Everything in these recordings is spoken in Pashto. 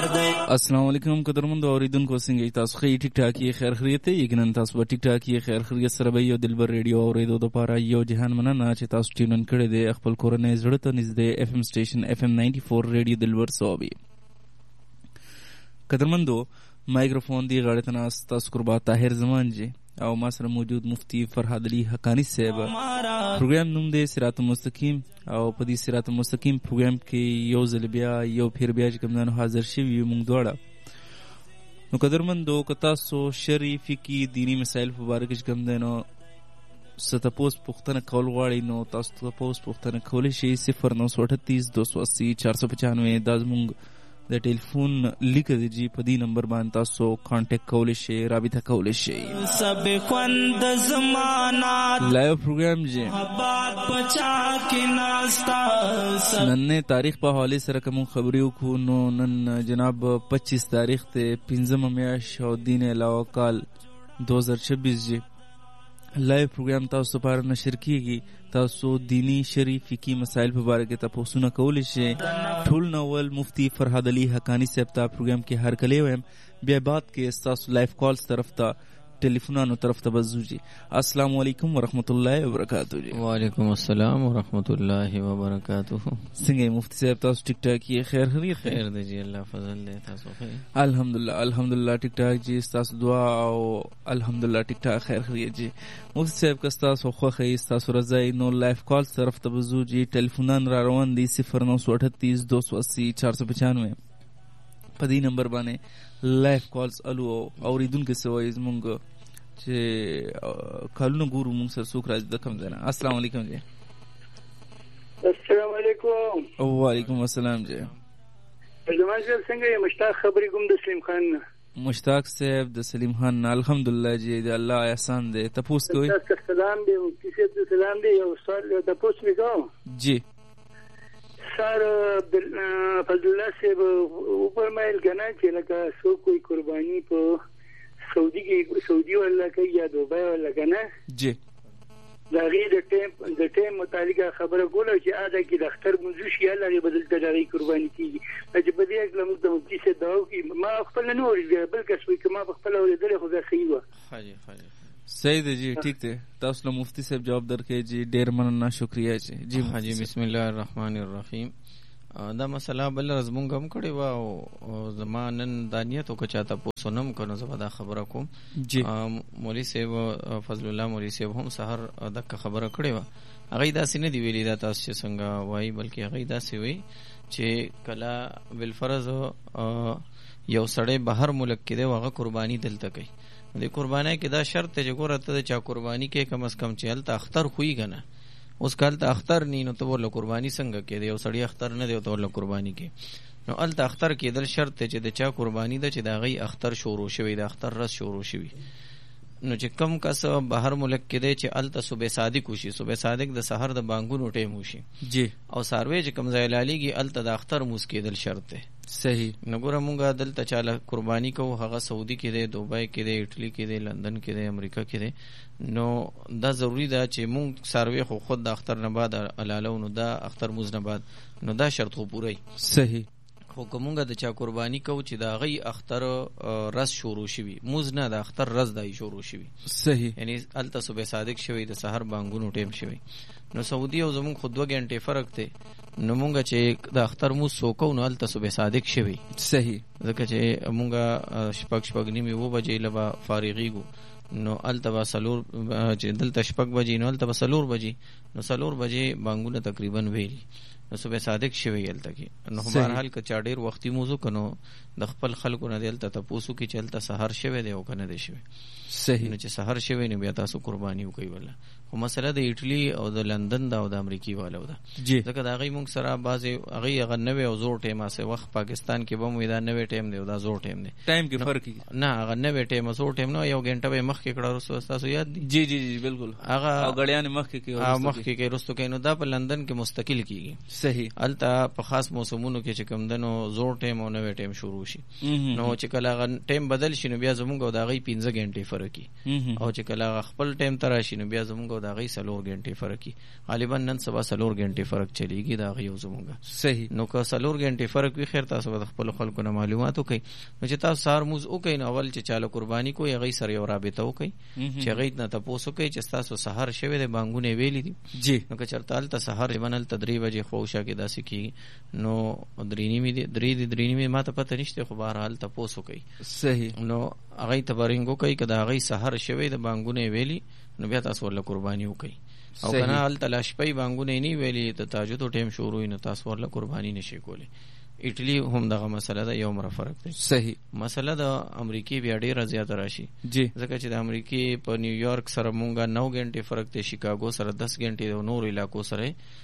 السلام علیکم قدرمنو اوریدونکو څنګه تاسو خې ټیک ټاک یې خیر خیریت یې ګنن تاسو ټیک ټاک یې خیر خیریت سره به یو دلبر ریډیو اوریدو د پاره یو جهان مننه چې تاسو ټیونن کړی دی خپل کورنۍ زړه ته نږدې اف ام سټیشن اف ام 94 ریډیو دلبر صوبي قدرمنو مایکروفون دی غاړه تناس تاسو قربا طاهر زمان جی او ما سره موجود مفتی فرهاد علي حقانی صاحب پروګرام نوم دی صراط المستقیم او په دې صراط المستقیم پروګرام کې یو ځل بیا یو پیر بیا چې کوم نه حاضر شوي موږ دواړه نو قدرمندو که تاسو شرعي فقهي دینی مسایل په باره کې کوم دی نو څه تپوس پوښتنه کول غواړئ نو تاسو تپوس پوښتنه کولی شئ 0938 280 495 دا زموږ د ټلیفون لیک دی جی په دې نمبر باندې تاسو کانټیکټ کولی شئ رابطه کولی شئ سب خوند زمانہ لایو پروګرام جی نن تاریخ په حواله سره کوم خبرې وکړو نو نن جناب 25 تاریخ ته 15 میاشت او دین علاوه کال 2026 جی لایو پروګرام تاسو لپاره نشر کیږي تاسو دینی شرعي فقهي مسایل په باره کې تاسو کولی شئ ټول ناول مفتی فرهاد علي حقانی صاحب ته پروګرام کې هر کله ویم بیا بعد کې تاسو لایف کالز طرف ته ټلیفونانو طرف ته بزو جی السلام علیکم ورحمۃ اللہ وبرکاتہ جی وعلیکم السلام ورحمۃ اللہ وبرکاتہ څنګه مفتی صاحب تاسو ټیک ټاک یې خیر خیریت خیر دی جی الله فضل دی تاسو خیر الحمدلله ټیک ټاک جی تاسو دعا او الحمدلله ټیک ټاک خیر خیریت جی مفتی صاحب که تاسو خوښه یې تاسو راځي نو لایف کال طرف ته بزو جی ټلیفونان را روان دي 0938 280 495 په دې نمبر باندې لایف کالز الو اوریدونکو سوای زمونږ چې کالونو ګورو مونږ سره څوک راځي د کوم ځای نه السلام علیکم جی السلام علیکم وعلیکم السلام جی زمان صاحب څنګه یې مشتاق خبرې کوم د سلیم خان مشتاق صاحب د سلیم خان الحمدلله جی د الله احسان دی تپوس کوي سلام دی کیسه د سلام دی او سوال تپوس وکاو جی سر فضل الله صاحب اوپر مایل کنا چې لکه سو کوئی قربانی په سعودي ولا کوي یا دوبای ولا کنه جی دا غیر د ټیم متعلق خبره کوله چې اده کې د اختر منځو شي الله بدل تداري قرباني کیږي چې په دې کې موږ د مفتی څخه داو کې ما خپل نه اوري بل کس وي کما خپل اوریدل خو ځکه خیوه حاجی صحیح دی جی ٹھیک دی تاسو له مفتی صاحب جواب درکې جی ډیر مننه شکریا جی حاجی بسم الله الرحمن الرحیم دا مسله بل رزمونږ هم کړی و او زمانن دانیت او کچاته پوسونم کنه زبدا خبره کوم جی مولوی صاحب فضل الله مولوی صاحب هم سحر دک خبره کړی و هغه داسې نه دی ویلی دا تاسو چې څنګه وای بلکې هغه داسې وی چې کلا بالفرض یو سړی بهر ملک کې دی هغه قربانی دلته کوي د قربانی کې دا شرط ته چې ګوره ته چا قربانی کې کم از کم چې هلته اختر خوې کنه اوس کال ته اختر نی نو ته ورله قربانی څنګه کې دی یو سړی اختر نه دی ته ورله قربانی کې نو هلته اختر کېدل شرط ته چې د چا قربانی ده چې د هغې اختر شروع شوی د اختر رس شروع شوي نو چې کم کس بهر ملک کې دی چې هلته صبح صادق وشي صبح صادق د سحر د بانګونو ټیم وشي جی او ساروی چې کم ځای لالیږي هلته د اختر موس کېدل شرط دی صحیح نو ګوره مونږه دلته چاله قربانی کوو هغه سعودي کې دی دوبای کې دی اټلی کې دی لندن کې دی امریکا کې دی نو دا ضروری ده چې مونږ ساروی خو خود د اختر نه بعد علالو نو دا اختر موز نه بعد نو دا شرط خو پوره صحیح خو کومه د چا قربانی کو چې دا غي اختر رس شروع شوی موز نه د اختر رس دای شروع شوی صحیح یعنی الته صبح صادق شوی د سحر بانګونو ټیم شوی نو سعودي او زمون خود 2 غنټه فرق ته نو مونږه چې د اختر موز سوکو نو الته صبح صادق شوی صحیح ځکه چې مونږه شپږ نیمه و بجې لبا فارغیګو نو الته سلور چې دلته شپږ بجې نو الته سلور بجې نو سلور بجې بانګونه تقریبا ویلی نو صبح صادق شوی الته کې نو بهرحال که چا ډیر وختي موضوع کنو د خپل خلکو نه دلته تاسو کې چلته سحر شوی دی او کنه دی شوی صحیح نو چې سحر شوی نو بیا تاسو قرباني وکوي ولا خو مسله د ایټلی او د لندن دا او د امریکای والو ده ځکه دا غي مونږ سره بعضی هغه غنوي او زور ټیم اسه وخت پاکستان کې به مو دا نوې ټیم دی او دا زور ټیم دی ټیم کې فرق نه هغه نوې ټیم زور ټیم نو یو غنټه به مخ کې کړه رسو تاسو یاد دي جی بالکل هغه او غړیان مخ کې رسو کې نو دا په لندن کې مستقل کیږي صحیح الته په خاص موسمونو کې چې کوم دنو زور ټیم او نوې ټیم شروع شي نو چې کله ټیم بدل شي نو بیا زمونږ او دا غي 15 غنټه فرق کی او چې کله خپل ټیم تر شي نو بیا زمونږ او دا غي 4 غنټې فرق کی غالبا نن سبا 4 غنټې فرق چلیږي دا غي زمونږه صحیح نو که 4 غنټې فرق وي خیر تاسو به خپل خلکو نه معلومات وکړئ نو چې تاسو سار موز وکړئ نو اول چې چاله قرباني کوی غي سره یو رابطه وکړئ چې غي نه تاسو کوي چې تاسو سحر شوه د بانګونه ویلې دي جی نو که چرته ال سحر بنل تدری وجه خوشا کې داسې کی نو درینی می درې می ما ته پته نشته خو بهر حال تاسو کوي صحیح نو هغه تبرنګو کوي کدا هغه سحر شوه د بانګونه ویلي نو بیا تاسو ول قرباني وکړي او کنه ال تلاش پي بانګونه نه ویلي ته تاجد ټیم شروع نو تاسو ول قرباني نشي کولی ایټلی هم دغه مسله ده یو مر فرق دی صحیح مسله د امریکای بیا ډیره زیاته راشي جی ځکه چې د امریکای په نیویارک سره مونږه 9 غنټې فرق دی شیکاګو سره 10 غنټې او نور علاقو سره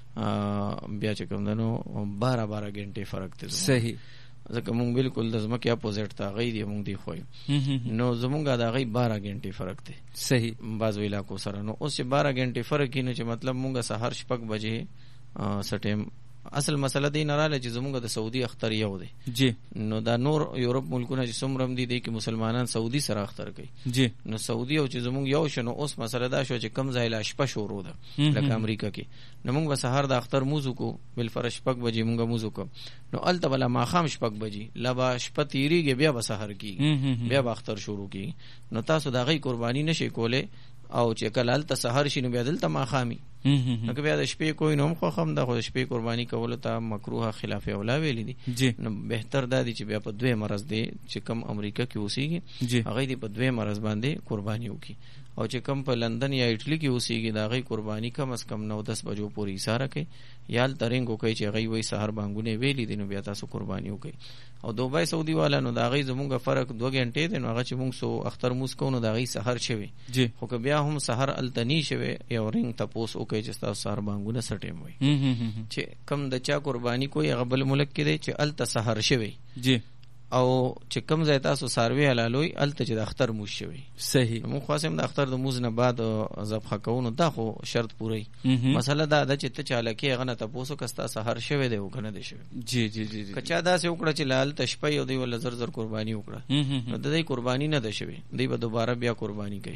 بیا چې کوم دنو 12 غنټې فرق دی صحیح ځکه مونږ بالکل د زمکه اپوزیټ تا غي دی مونږ دی خو نو زمونږه دا غي 12 غنټې فرق دی صحیح بعض علاقو سره نو اوس 12 غنټې فرق کینو چې مطلب مونږه سحر شپږ بجې سټیم اصل مسله دی نه رااله چې زمونږ د سعودي اختر یو دی جی نو دا نور یورپ ملکونه چې څومره دي کې مسلمانان سعودي سره اختر کوي جی نو سعودي او چې زمونږ یو شنو اوس مسله دا شو چې کم ځای لا شپه شروع ده لکه امریکا کې نو موږ به سحر د اختر موزو کو بل فرش پک بجې موږ موزو کو نو الته بلا ما خام شپک بجې لبا شپه تیریږي بیا به سحر کی بیا به اختر شروع کی نو تاسو دا غي قرباني نشي کوله او چې کله الته سحر شي نو بیا دلته ما خامي نو که بیا د شپې کوی نو خو خم د خو شپې قرباني کول ته مکروه خلاف اولا ویل دي نو بهتر دا دي چې بیا په دوه مرز دی چې کم امریکا کې اوسېږي هغه دی په دوه مرز باندې قرباني وکي او چې کم په لندن یا ایټلی کې اوسېږي دا غي قرباني کم از کم 9-10 بجو پورې ساره کوي یال ترنګو کوي چې غي وای سحر بانګونه ویلې دي نو بیا تاسو قرباني وکي او دوبای سعودي والا نو دا غي زمونږه فرق 2 غنټې دی نو هغه چې مونږ سو اختر موس کو نو دا غي سحر شوي خو که بیا هم سحر التنی شوي یو رنګ تاسو کوي چې تاسو سحر بانګونه سټیم وي چې کم د چا قرباني کوي هغه بل ملک کې دی چې الت سحر شوي جی او چې کم ځای تاسو ساروي حلالوي الته چې د اختر موز شوي صحیح مو خاصم د اختر د موز نه بعد ذبح کوونو دا خو شرط پوری مسله دا د چې ته چاله کې غنه تاسو کستا سحر شوي دی وکنه دی شوي جی جی جی کچا دا سه وکړه چې لال تشپي او دی ول زر زر قرباني وکړه نو د دې قرباني نه ده شوي دی به دوباره بیا قرباني کوي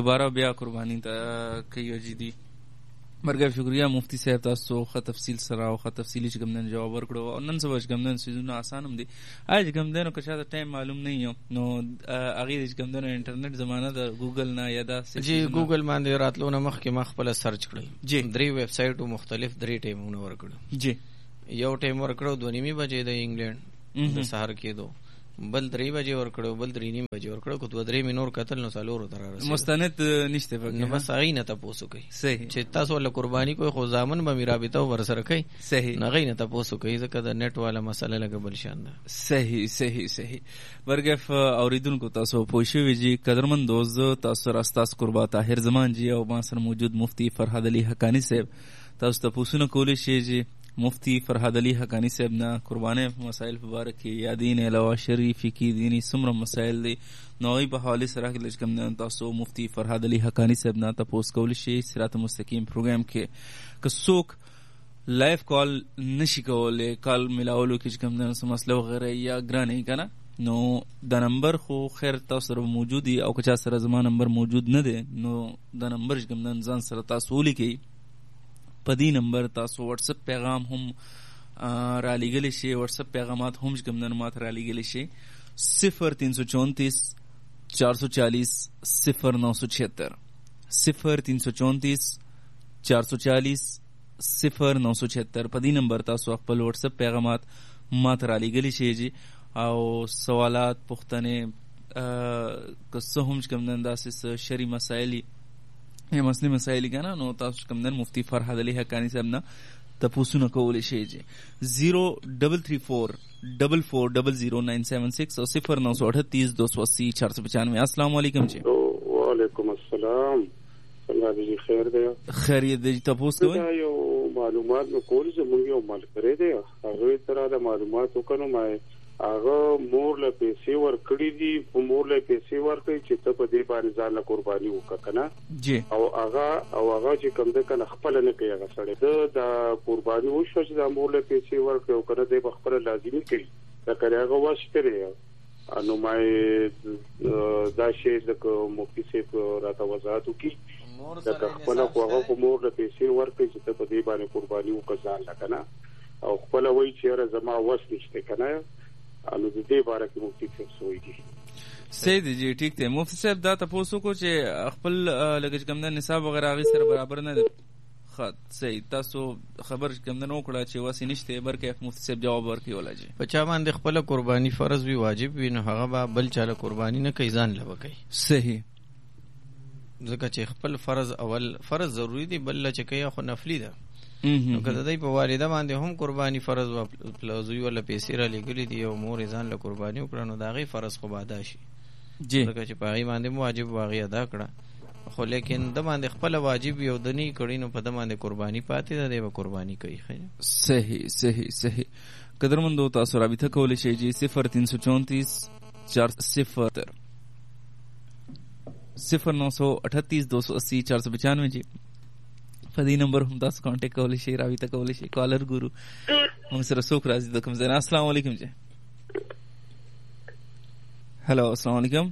ته کوي جدي مرګه شکریا مفتی صاحب تاسو خو تفصیل سره او خو تفصیلی چې کوم نن جواب ورکړو او نن سبا چې کوم نن سيزونه آسان هم دي اج کوم دنو که شاته ټایم معلوم نه یو نو اغه چې کوم دنو انټرنیټ زمانہ د ګوګل نه یا دا جی ګوګل باندې راتلو نه مخ کې مخبل سرچ کړی جی 3 ویب سټ مختلف 3 ټایمونه ورکړو جی یو ټایم ورکړو 2:30 بجې د انګلند د سحر کې دو بل 3 بجې ورکړو بل 3:30 بجې ورکړو کو 2-3 منور قتل نو سالورو تر رسید مستند نشته پکې نو بس هغه نه تاسو کوي صحیح چې تاسو له قرباني کوئی خو ځامن به میرابطه ورسره کوي صحیح نه غي نه تاسو کوي ځکه د نت والا مسله لګ بل شان ده صحیح ورګف اوریدونکو تاسو پوښي ویجی قدرمن دوست تاسو راستاس قربا طاهر زمان جی او ما سره موجود مفتی فرهاد علي حقانی صاحب تاسو ته پوښتنه کولې شي جی مفتی فرهاد علي حقانی صاحب نه قربانه مسائل مبارک یادین علاوه شریفی کی دینی سمره مسائل دی نوې په حواله سره کې لږ کم تاسو مفتی فرهاد علي حقانی صاحب نه تاسو کول شي صراط مستقیم پروګرام کې کڅوک لایف کال نشي کولای کال ملاولو کې کوم څه مسله وغیرہ یا ګرانه کنه نو دا نمبر خو خیر تاسو سره موجود دی او که چا سره زما نمبر موجود نه دی نو دا نمبر کوم ځان سره تاسو ولیکئ په دې نمبر تاسو واتس اپ پیغام هم را لګل شي واتس اپ پیغامات هم کوم نه مات را لګل شي 0334 440 0976 0334 440 0976 په دې نمبر تاسو خپل واتس اپ پیغامات مات را لګل شي او سوالات پوښتنه که هم کوم نه داسې شری مسائل یا مسلې مسائل کنه نو تاسو کوم نن مفتی فرهاد علي حقانی صاحب نه تاسو نه کولای شئ 0334 44000976 او 0938 280 495 السلام علیکم جی وعلیکم السلام الله دې خیر دی خیریت دې تاسو کوی یو معلومات نو کول زموږ یو مال کړی دی هغه تر دا معلومات وکړو ما هغه مور له پیسې ورکړې دي مور له پیسې ورکړي چې ته په دې باندې ځان له قرباني وکړه جی او هغه چې کوم ده کنه خپل نه کوي هغه سره دا قرباني وشو چې د مور له پیسې ورکړي او کنه دې خپل لازمي کوي دا کړي هغه واشتري انو ما دا شی د مفتی صاحب راته وضاحت وکړي دا خپل هغه په مور له پیسې ورکړي چې ته په دې باندې قرباني وکړې لکه نه او خپل وایي چې زما وس نشته کنه انو د دې باره کې مفتي څه وایي دي سید جی ٹھیک ته مفتی صاحب دا تاسو کو چې خپل لګج کم د نصاب وغیرہ غي سره برابر نه خاط صحیح تاسو خبر کم نه وکړه چې واسي نشته برکه مفتی صاحب جواب ورکړي ولای په چا باندې خپل قرباني فرض وی واجب وی نو هغه بل چاله قرباني نه کوي ځان لوي کوي صحیح ځکه چې خپل فرض اول فرض ضروری دی بل چې کوي خو نفلی ده نو کله دای په والده باندې هم قرباني فرض و پلوزوی ولا پیسې را لګلې دی او مور ځان له قرباني وکړه نو دا غي فرض خو بادا شي جی ځکه چې پاغي باندې واجب واغی ادا کړه خو لیکن د باندې خپل واجب یو دني کړي نو په د باندې قرباني پاتې ده دی قرباني کوي صحیح صحیح صحیح قدرمندو تاسو رابطه کولای شئ جی 0334 400 0938 280 495 جی فدی نمبر هم تاسو کانټیکټ کولای شئ رابطه کولای شئ کالر ګورو موږ سره څوک راځي د کوم ځای السلام علیکم جی हेलो अस्सलाम वालेकुम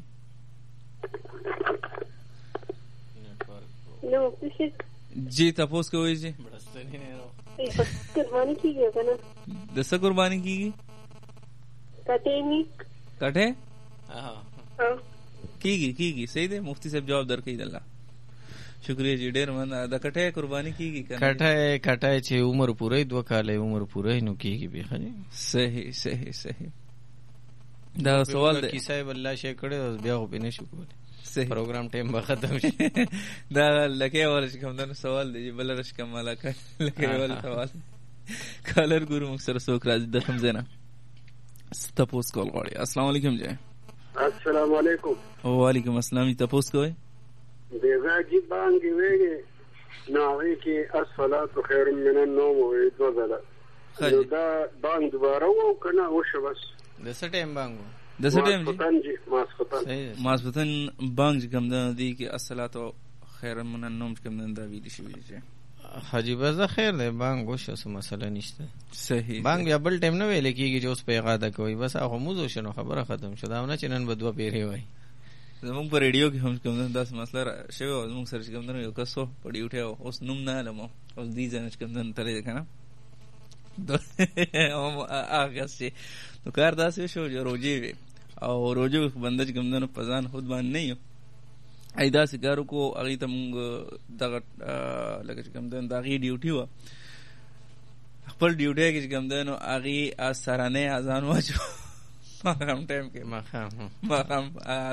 जी तपोस कोई जी कुर्बानी की गई है ना दस कुर्बानी की कटे की सही दे मुफ्ती साहब जवाब दर कही दल्ला शुक्रिया जी ढेर मन द कटे कुर्बानी की कटे छे उम्र पूरे 2 काले उम्र पूरे नु की भी खनी सही सही सही دا سوال دی کیسه والله شي کړه بیا خو پینې شو کول پروګرام ټیم به ختم شي دا لکه ورش کوم دا سوال دی بل رش کماله لکه ول سوال کالر ګورو مکسر سوک راځي د کوم زینا تاسو کول غواړي السلام علیکم جی السلام علیکم وعلیکم السلام تاسو کوی دغه جی باندې ویږي نو وی کې الصلاه خیر من النوم او دوزله نو دا باندې دوباره وکنه وشه بس د سټیم بانګو د سټیم جی ماسفتن بانګ کوم د دې کې الصلاه خیر من النوم کوم د ویل شي چې حاجی بازه خیر دی بانګ وشه څه مسله نشته صحیح بانګ یا بل ټیم نه ویل کیږي چې اوس په اغاده کوي بس هغه موزو شنو خبره ختم شو دا نه چنن بدو پیری وای زموږ په ریډیو کې هم کوم داس مسله شوی زموږ سره کوم نه یو کسو پړی وټه اوس نوم نه لمو اوس دې ځنه کوم نه تلې کنه او هغه سي نو کار داسې شو چې روزي وي او روزو بندج ګمندنو پزان خود باندې نه یو ایدا سګارو کو اغه تم دغه لکه ګمندن دغه ډیوټي و خپل ډیوټي کې ګمندنو اغه سرانه اذان واچو ماقام ټایم کې ماقام